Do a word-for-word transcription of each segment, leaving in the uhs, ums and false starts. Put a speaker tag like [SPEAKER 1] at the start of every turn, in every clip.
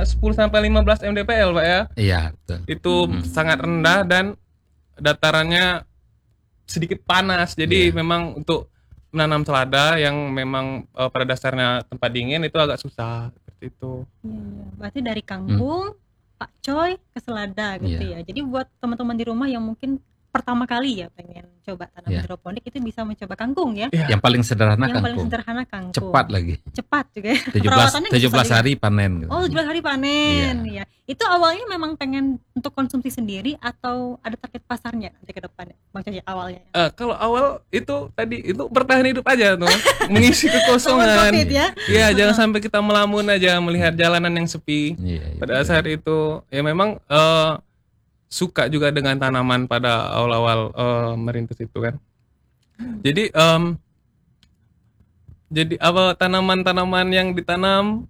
[SPEAKER 1] sepuluh sampai lima belas mdpl Pak ya.
[SPEAKER 2] Iya, betul.
[SPEAKER 1] Itu
[SPEAKER 2] Hmm.
[SPEAKER 1] sangat rendah dan datarannya sedikit panas. Jadi
[SPEAKER 2] Iya.
[SPEAKER 1] memang untuk menanam selada yang memang uh, pada dasarnya tempat dingin itu agak susah seperti itu.
[SPEAKER 3] Iya, iya. Berarti dari kangkung, Pak Coy ke selada gitu
[SPEAKER 2] Iya.
[SPEAKER 3] ya. Jadi buat teman-teman di rumah yang mungkin pertama kali ya pengen coba tanam
[SPEAKER 2] Iya.
[SPEAKER 3] hidroponik itu bisa mencoba kangkung ya.
[SPEAKER 1] Iya.
[SPEAKER 2] Yang paling sederhana
[SPEAKER 3] Yang paling
[SPEAKER 2] kangkung.
[SPEAKER 3] sederhana kangkung.
[SPEAKER 2] Cepat lagi.
[SPEAKER 3] Cepat juga ya.
[SPEAKER 2] tujuh belas
[SPEAKER 3] Perawatannya nggak
[SPEAKER 2] tujuh belas
[SPEAKER 3] susah
[SPEAKER 2] hari panen gitu.
[SPEAKER 3] Oh, tujuh belas hari panen
[SPEAKER 2] Iya.
[SPEAKER 3] ya. Itu awalnya memang pengen untuk konsumsi sendiri atau ada target pasarnya nanti ke depannya, Bang Coy awalnya?
[SPEAKER 1] Uh, kalau awal itu tadi itu bertahan hidup aja tuh, mengisi
[SPEAKER 3] Tahun
[SPEAKER 1] kekosongan.
[SPEAKER 3] Covid ya.
[SPEAKER 1] Iya, jangan sampai kita melamun aja melihat jalanan yang sepi.
[SPEAKER 2] Iya, iya,
[SPEAKER 1] Pada
[SPEAKER 2] betul.
[SPEAKER 1] saat itu ya memang uh, suka juga dengan tanaman pada awal-awal uh, merintis itu kan. Jadi um, jadi apa tanaman-tanaman yang ditanam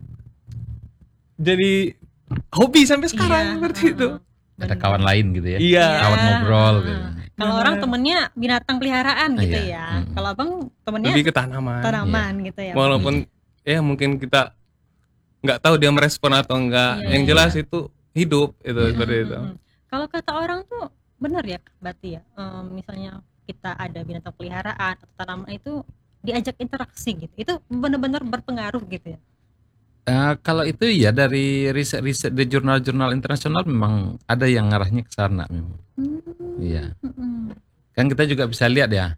[SPEAKER 1] jadi hobi sampai sekarang
[SPEAKER 3] Iya,
[SPEAKER 1] seperti
[SPEAKER 3] heeh.
[SPEAKER 1] itu.
[SPEAKER 2] Ada kawan lain gitu ya.
[SPEAKER 1] Iya.
[SPEAKER 2] Kawan ngobrol gitu.
[SPEAKER 3] Kalau
[SPEAKER 1] Nah,
[SPEAKER 3] orang temennya binatang peliharaan gitu
[SPEAKER 2] Iya,
[SPEAKER 3] ya.
[SPEAKER 2] mm.
[SPEAKER 3] Kalau abang temennya
[SPEAKER 1] Lebih ke tanaman.
[SPEAKER 3] tanaman gitu ya.
[SPEAKER 1] Walaupun ya mungkin kita nggak tahu dia merespon atau enggak.
[SPEAKER 3] Iya,
[SPEAKER 1] Yang
[SPEAKER 2] iya.
[SPEAKER 1] jelas itu hidup itu
[SPEAKER 2] Iya.
[SPEAKER 1] seperti
[SPEAKER 3] Mm,
[SPEAKER 1] itu.
[SPEAKER 3] mm, mm. Kalau kata orang tuh benar ya berarti ya. Em, misalnya kita ada binatang peliharaan atau tanaman itu diajak interaksi gitu. Itu benar-benar berpengaruh gitu ya.
[SPEAKER 2] Eh, kalau itu ya dari riset-riset di jurnal-jurnal internasional memang ada yang ngarahnya ke sana memang.
[SPEAKER 3] Hmm,
[SPEAKER 2] Iya.
[SPEAKER 3] mm, mm.
[SPEAKER 2] Kan kita juga bisa lihat ya.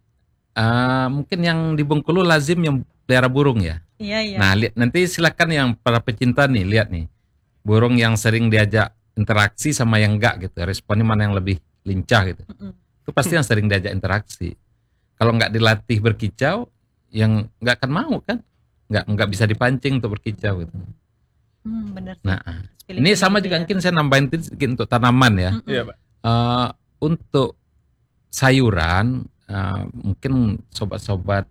[SPEAKER 2] Eh, mungkin yang di Bengkulu lazim yang pelihara burung ya.
[SPEAKER 3] Iya, iya.
[SPEAKER 2] Nah, lihat nanti silakan yang para pecinta nih lihat nih. Burung yang sering diajak interaksi sama yang enggak gitu. Responnya mana yang lebih lincah gitu.
[SPEAKER 3] Mm, mm.
[SPEAKER 2] Itu pasti yang sering diajak interaksi. Kalau nggak dilatih berkicau, yang nggak akan mau kan? Nggak nggak bisa dipancing untuk berkicau gitu.
[SPEAKER 3] Hmm, benar sih.
[SPEAKER 2] Nah,
[SPEAKER 3] Pilih-pilih
[SPEAKER 2] ini sama
[SPEAKER 3] gitu
[SPEAKER 2] juga
[SPEAKER 3] ya.
[SPEAKER 2] mungkin saya nambahin sedikit untuk tanaman ya.
[SPEAKER 3] Mm, mm.
[SPEAKER 1] Iya, Pak.
[SPEAKER 2] Eh, untuk sayuran, eh, mungkin sobat-sobat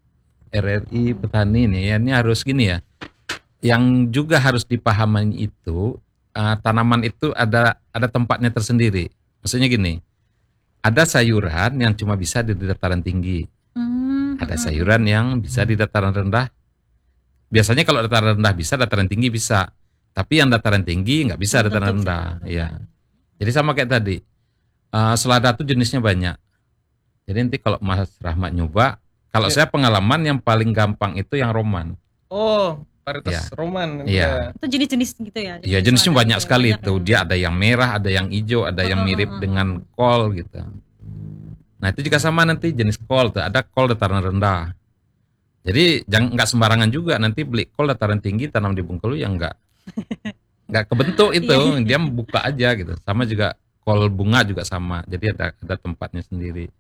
[SPEAKER 2] R R I petani nih, ya, ini harus gini ya. Yang juga harus dipahami itu eh, tanaman itu ada ada tempatnya tersendiri. Maksudnya gini, ada sayuran yang cuma bisa di dataran tinggi,
[SPEAKER 3] Hmm,
[SPEAKER 2] ada
[SPEAKER 3] mm,
[SPEAKER 2] sayuran yang bisa di dataran rendah. Biasanya kalau dataran rendah bisa, dataran tinggi bisa. Tapi yang dataran tinggi nggak bisa
[SPEAKER 3] Belum
[SPEAKER 2] dataran
[SPEAKER 3] tentu
[SPEAKER 2] rendah.
[SPEAKER 3] bisa.
[SPEAKER 2] Iya. Jadi sama kayak tadi. Eh, selada itu jenisnya banyak. Jadi nanti kalau Mas Rahmat nyoba, kalau
[SPEAKER 1] Iya.
[SPEAKER 2] saya pengalaman yang paling gampang itu yang roman.
[SPEAKER 1] Oh, varietas
[SPEAKER 2] Iya.
[SPEAKER 1] roman.
[SPEAKER 2] Iya.
[SPEAKER 3] Itu jenis-jenis gitu ya.
[SPEAKER 2] Iya, jenisnya
[SPEAKER 3] selada
[SPEAKER 2] banyak
[SPEAKER 3] gitu ya,
[SPEAKER 2] sekali
[SPEAKER 3] banyak
[SPEAKER 2] itu.
[SPEAKER 3] ya.
[SPEAKER 2] Dia ada yang merah, ada yang hijau, ada yang
[SPEAKER 3] Heeh,
[SPEAKER 2] mirip
[SPEAKER 3] heeh,
[SPEAKER 2] dengan kol gitu. Nah, itu juga sama nanti jenis kol tuh. Ada kol dataran rendah. Jadi jangan nggak sembarangan juga nanti beli kol dataran tinggi tanam di Bengkulu yang nggak nggak kebentuk itu,
[SPEAKER 3] Iya.
[SPEAKER 2] dia buka aja gitu. Sama juga kol bunga juga sama. Jadi ada ada tempatnya sendiri.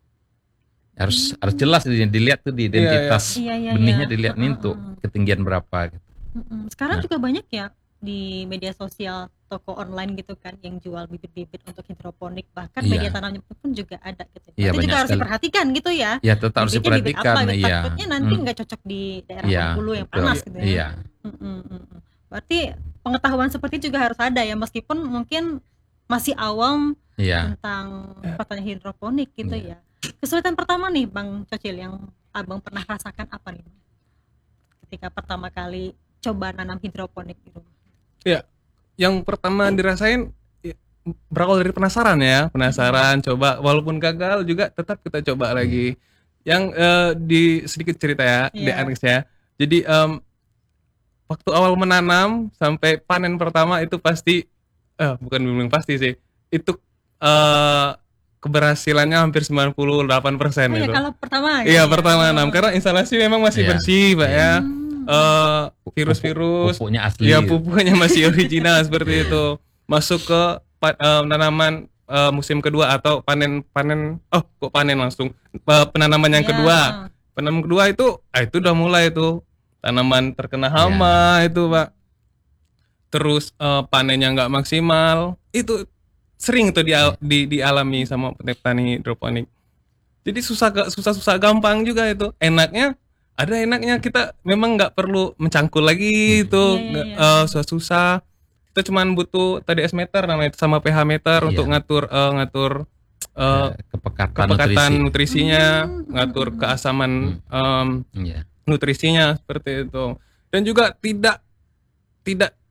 [SPEAKER 2] Harus harus jelas di- dilihat tuh di identitas
[SPEAKER 3] Iya, iya,
[SPEAKER 2] benihnya
[SPEAKER 3] iya.
[SPEAKER 2] dilihat nih
[SPEAKER 3] Heeh,
[SPEAKER 2] untuk
[SPEAKER 3] heeh.
[SPEAKER 2] ketinggian berapa gitu.
[SPEAKER 3] Mm-mm. Sekarang
[SPEAKER 2] Nah.
[SPEAKER 3] juga banyak ya di media sosial toko online gitu kan yang jual bibit-bibit untuk hidroponik, bahkan
[SPEAKER 2] Iya.
[SPEAKER 3] media tanamnya pun juga ada gitu.
[SPEAKER 2] Iya,
[SPEAKER 3] Itu
[SPEAKER 2] banyak
[SPEAKER 3] juga harus
[SPEAKER 2] sekali.
[SPEAKER 3] diperhatikan gitu ya.
[SPEAKER 2] Ya tetap harus
[SPEAKER 3] Bibitnya bibit
[SPEAKER 2] diperhatikan
[SPEAKER 3] apa, gitu.
[SPEAKER 2] iya.
[SPEAKER 3] Takutnya nanti
[SPEAKER 2] Hmm.
[SPEAKER 3] nggak cocok di daerah
[SPEAKER 2] Iya,
[SPEAKER 3] Bengkulu yang
[SPEAKER 2] betul.
[SPEAKER 3] panas gitu ya.
[SPEAKER 2] Iya.
[SPEAKER 3] Mm-mm, mm-mm. Berarti pengetahuan seperti itu juga harus ada ya, meskipun mungkin masih awam
[SPEAKER 2] Iya.
[SPEAKER 3] tentang pertanian hidroponik gitu
[SPEAKER 2] Iya.
[SPEAKER 3] ya. Kesulitan pertama nih Bang Cocil yang abang pernah rasakan apa nih ketika pertama kali coba nanam hidroponik gitu?
[SPEAKER 1] Ya, yang pertama dirasain ya, berawal dari penasaran ya, penasaran coba walaupun gagal juga tetap kita coba lagi. Yang eh, di sedikit cerita ya, di
[SPEAKER 3] Iya.
[SPEAKER 1] Alex ya. Jadi em, waktu awal menanam sampai panen pertama itu pasti eh bukan bilang pasti sih. Itu eh keberhasilannya hampir sembilan puluh delapan persen
[SPEAKER 3] Oh ya,
[SPEAKER 1] itu.
[SPEAKER 3] kalau pertama
[SPEAKER 1] Iya,
[SPEAKER 3] gitu ya?
[SPEAKER 1] pertama
[SPEAKER 3] Oh.
[SPEAKER 1] nanam karena instalasi memang masih
[SPEAKER 2] Iya.
[SPEAKER 1] bersih, Pak
[SPEAKER 2] Iya.
[SPEAKER 1] ya.
[SPEAKER 3] Hmm.
[SPEAKER 1] Eh
[SPEAKER 2] Pupuk-
[SPEAKER 1] virus-virus
[SPEAKER 2] pupuknya asli.
[SPEAKER 1] ya pupuknya masih original seperti itu. Masuk ke pa- eh, penanaman eh, musim kedua atau panen panen oh kok panen langsung Eh, penanaman yang
[SPEAKER 3] Iya.
[SPEAKER 1] kedua. Penanaman kedua itu ah itu udah mulai itu tanaman terkena hama itu, Pak. Terus eh, panennya nggak maksimal. Itu sering tuh dia di, dialami sama petani hidroponik. Jadi susah ga- susah-susah gampang juga itu. Enaknya ada enaknya kita memang nggak perlu mencangkul lagi itu,
[SPEAKER 3] Iya, iya,
[SPEAKER 1] nggak,
[SPEAKER 3] iya.
[SPEAKER 1] eh, susah-susah. Kita cuman butuh T D S meter namanya itu sama pH meter
[SPEAKER 2] Iya.
[SPEAKER 1] untuk ngatur eh, ngatur eh,
[SPEAKER 2] Eh, kepekatan,
[SPEAKER 1] kepekatan
[SPEAKER 2] nutrisi.
[SPEAKER 1] nutrisinya,
[SPEAKER 3] Hmm,
[SPEAKER 1] ngatur
[SPEAKER 3] hmm,
[SPEAKER 1] keasaman em,
[SPEAKER 2] Iya.
[SPEAKER 1] nutrisinya seperti itu. Dan juga tidak tidak